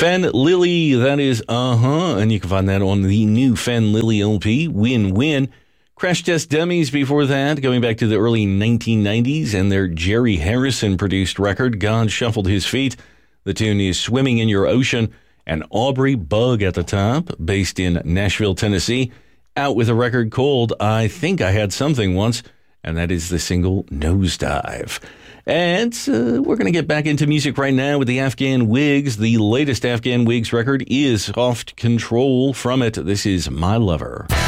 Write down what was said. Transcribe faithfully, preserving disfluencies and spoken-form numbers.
Fen Lily, that is uh-huh, and you can find that on the new Fen Lily L P, Win Win. Crash Test Dummies before that, going back to the early nineteen nineties, and their Jerry Harrison-produced record, God Shuffled His Feet. The tune is Swimming in Your Ocean, and Aubrey Bug at the top, based in Nashville, Tennessee, out with a record called I Think I Had Something Once, and that is the single Nosedive. And uh, we're going to get back into music right now with the Afghan Wigs. The latest Afghan Wigs record is Soft Control. From it, this is My Lover.